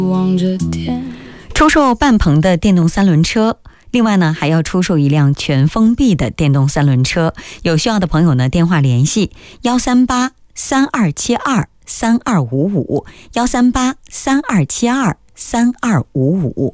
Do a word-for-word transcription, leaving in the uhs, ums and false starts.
出售半棚的电动三轮车，另外呢还要出售一辆全封闭的电动三轮车。有需要的朋友呢电话联系幺三八三二七二三二五五，幺三八三二七二三二五五。